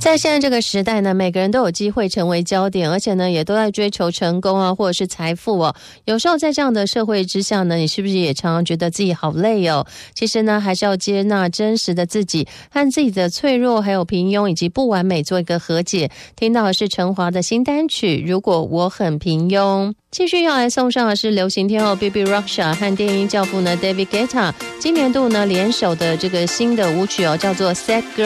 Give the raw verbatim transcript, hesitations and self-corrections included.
在现在这个时代呢，每个人都有机会成为焦点，而且呢也都在追求成功啊，或者是财富哦。有时候在这样的社会之下呢，你是不是也常常觉得自己好累哦？其实呢还是要接纳真实的自己，和自己的脆弱还有平庸以及不完美做一个和解。听到的是陈华的新单曲《如果我很平庸》。继续要来送上的是流行天后 B B Rexha 和电音教父呢 David Guetta 今年度呢联手的这个新的舞曲哦，叫做 Sad Girl。